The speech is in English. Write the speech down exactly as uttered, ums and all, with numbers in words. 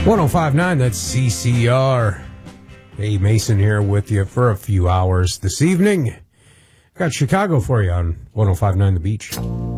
one oh five point nine, that's C C R. Dave Mason here with you for a few hours this evening. Got Chicago for you on one oh five point nine The Beach.